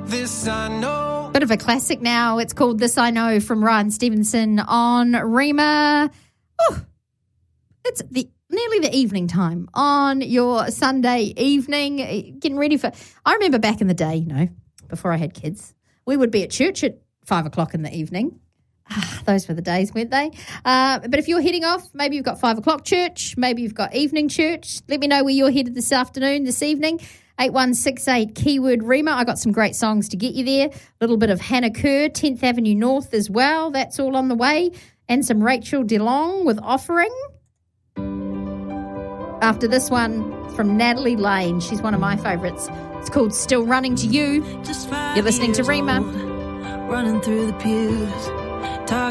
This I know. Bit of a classic now. It's called This I Know from Ryan Stevenson on Rima. Oh, it's nearly the evening time on your Sunday evening. Getting ready for... I remember back in the day, before I had kids, we would be at church at 5 o'clock in the evening. Those were the days, weren't they? But if you're heading off, maybe you've got 5 o'clock church, maybe you've got evening church. Let me know where you're headed this evening. 8168 keyword Rima. I got some great songs to get you there. A little bit of Hannah Kerr, 10th Avenue North as well. That's all on the way. And some Rachel DeLong with Offering. After this one, it's from Natalie Lane. She's one of my favourites. It's called Still Running to You. You're listening to Rima. Running through the pews.